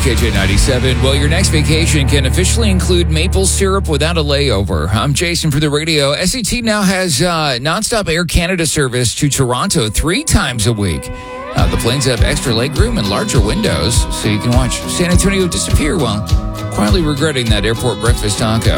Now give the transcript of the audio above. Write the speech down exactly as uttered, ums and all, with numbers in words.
K J ninety-seven. Well, your next vacation can officially include maple syrup without a layover. I'm Jason for the radio. S A T now has uh, nonstop Air Canada service to Toronto three times a week. Uh, the planes have extra legroom and larger windows, so you can watch San Antonio disappear while quietly regretting that airport breakfast taco.